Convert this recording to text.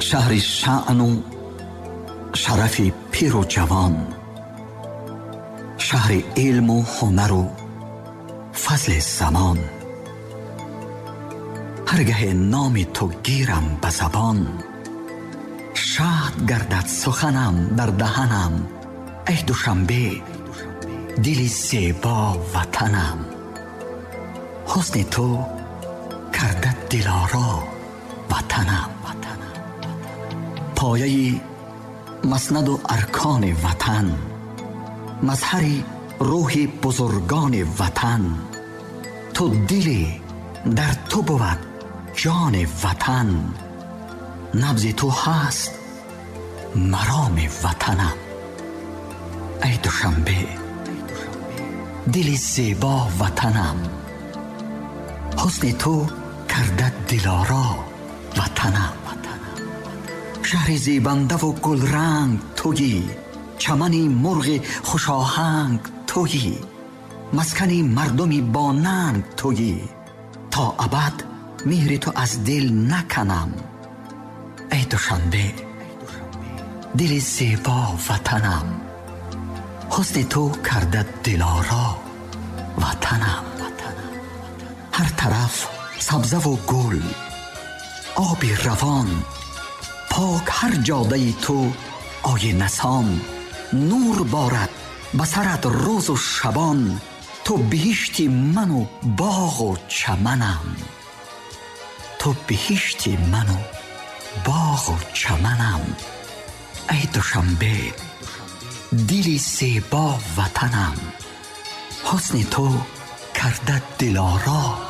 شهر شأن و شرف پیر و جوان، شهر علم و هنر و فضل زمان. هرگه نام تو گیرم به زبان، شهد گردد سخنم در دهنم. ای دوشنبه دلی زیبا وطنم، حسن تو کرده دلارا وطنم. پایه مسند و ارکان وطن، مظهر روح بزرگان وطن. تو دلی در تو بود جان وطن، نبض تو هست مرام وطنم. ای دوشنبه دلی زیبا وطنم، حسن تو کرده دلارا وطنم. شهر زیبنده و گل رنگ تویی، چمنی مرغ خوش آهنگ تویی، مسکنی مردمی با ننگ تویی. تا ابد مهر تو از دل نکنم. ای دوشنبه دل زیبا وطنم، حسن تو کرده دلارا وطنم. هر طرف سبزه و گل، آبی روان، پاک هر جاده تو آینه سان. نور بارد بسرت روز و شبان، تو بهشتی من و باغ و چمنم. تو بهشتی من و باغ و چمنم. ای دوشنبه دلی زیبا وطنم، حسن تو کرده دلارا